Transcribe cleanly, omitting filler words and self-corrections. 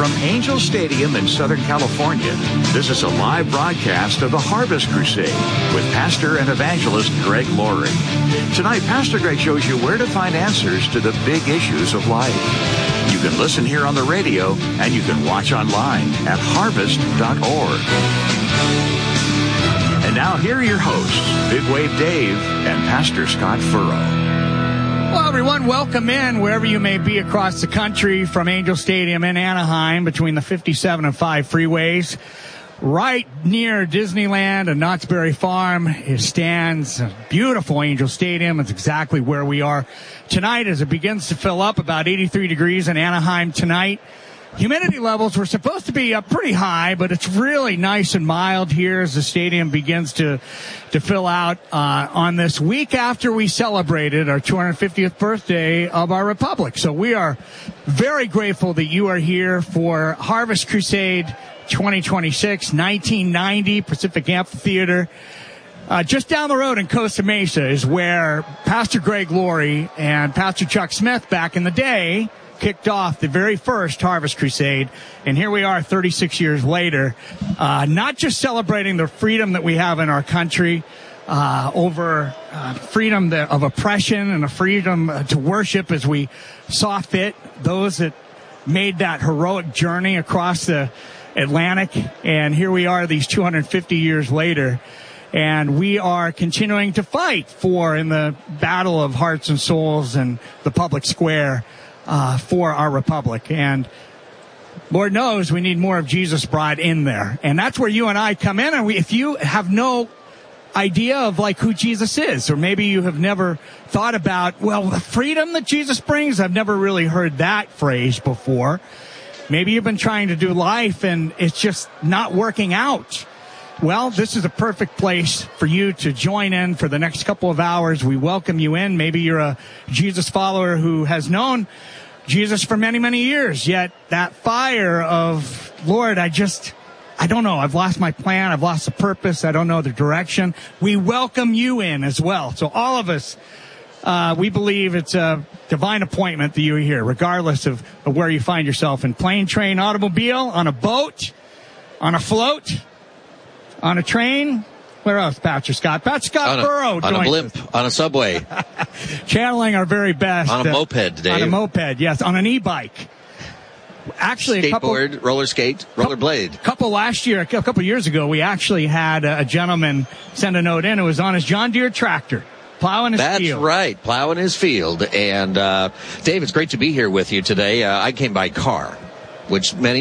From Angel Stadium in Southern California, this is a live broadcast of the Harvest Crusade with pastor and evangelist Greg Laurie. Tonight, Pastor Greg shows you where to find answers to the big issues of life. You can listen here on the radio, and you can watch online at harvest.org. And now, here are your hosts, Big Wave Dave and Pastor Scott Furrow. Well, everyone, welcome in wherever you may be across the country from Angel Stadium in Anaheim between the 57 and 5 freeways. Right near Disneyland and Knott's Berry Farm, it stands a beautiful Angel Stadium. It's exactly where we are tonight as it begins to fill up, about 83 degrees in Anaheim tonight. Humidity levels were supposed to be up pretty high, but it's really nice and mild here as the stadium begins to fill out on this week after we celebrated our 250th birthday of our republic. So we are very grateful that you are here for Harvest Crusade 2026, 1990 Pacific Amphitheater. Just down the road in Costa Mesa is where Pastor Greg Laurie and Pastor Chuck Smith back in the day kicked off the very first Harvest Crusade, and here we are 36 years later, not just celebrating the freedom that we have in our country over freedom of oppression and a freedom to worship as we saw fit, those that made that heroic journey across the Atlantic, and here we are these 250 years later, and we are continuing to fight in the battle of hearts and souls and the public square for our republic. And Lord knows we need more of Jesus brought in there. And that's where you and I come in. And if you have no idea of who Jesus is, or maybe you have never thought about, the freedom that Jesus brings, I've never really heard that phrase before. Maybe you've been trying to do life and it's just not working out. Well, this is a perfect place for you to join in for the next couple of hours. We welcome you in. Maybe you're a Jesus follower who has known Jesus for many, many years, yet that fire of, Lord, I don't know. I've lost my plan. I've lost the purpose. I don't know the direction. We welcome you in as well. So all of us, we believe it's a divine appointment that you're here, regardless of where you find yourself, in plane, train, automobile, on a boat, on a float, on a train. Where else, Pastor Scott? Pastor Scott Furrow joins us. On a blimp, on a subway. Channeling our very best. On a moped, Dave. On a moped, yes. On an e-bike. Actually, skateboard, roller skate, roller blade. A couple years ago, we actually had a gentleman send a note in who was on his John Deere tractor, plowing his field. That's right, plowing his field. And, Dave, it's great to be here with you today. I came by car, which many